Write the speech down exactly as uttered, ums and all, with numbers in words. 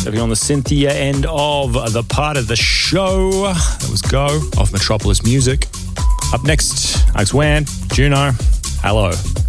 Stepping on the Cynthia end of the part of the show. That was Go off Metropolis Music. Up next, Alex Wan, Juno, Hello.